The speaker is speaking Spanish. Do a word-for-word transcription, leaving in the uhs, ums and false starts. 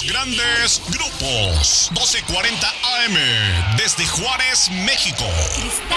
los grandes grupos. doce cuarenta A M desde Juárez, México.